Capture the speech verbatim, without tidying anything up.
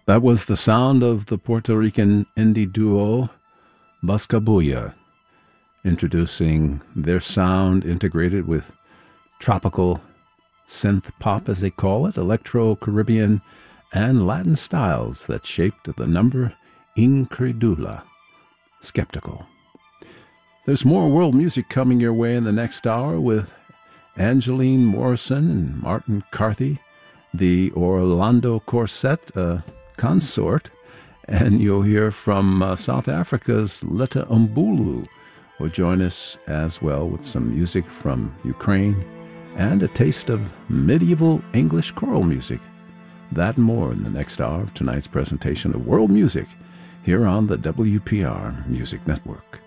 That was the sound of the Puerto Rican indie duo Buscabulla, introducing their sound integrated with tropical synth pop, as they call it, electro-Caribbean, and Latin styles that shaped the number Incredula, skeptical. There's more world music coming your way in the next hour with Angeline Morrison and Martin Carthy, the Orlando Quartet uh, consort, and you'll hear from uh, South Africa's Letta Mbulu, will join us as well with some music from Ukraine and a taste of medieval English choral music. That and more in the next hour of tonight's presentation of World Music here on the W P R Music Network.